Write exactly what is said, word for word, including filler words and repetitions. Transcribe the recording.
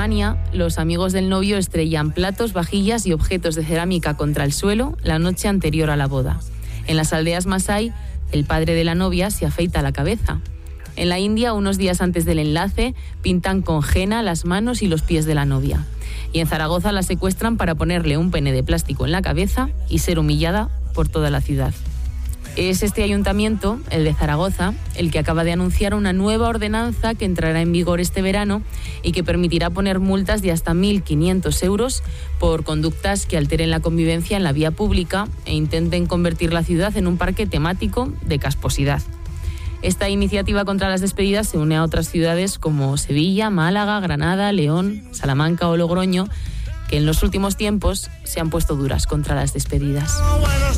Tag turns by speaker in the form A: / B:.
A: Alemania, los amigos del novio estrellan platos, vajillas y objetos de cerámica contra el suelo la noche anterior a la boda. En las aldeas masái, el padre de la novia se afeita la cabeza. En la India, unos días antes del enlace, pintan con henna las manos y los pies de la novia. Y en Zaragoza la secuestran para ponerle un pene de plástico en la cabeza y ser humillada por toda la ciudad. Es este ayuntamiento, el de Zaragoza, el que acaba de anunciar una nueva ordenanza que entrará en vigor este verano y que permitirá poner multas de hasta mil quinientos euros por conductas que alteren la convivencia en la vía pública e intenten convertir la ciudad en un parque temático de casposidad. Esta iniciativa contra las despedidas se une a otras ciudades como Sevilla, Málaga, Granada, León, Salamanca o Logroño, que en los últimos tiempos se han puesto duras contra las despedidas.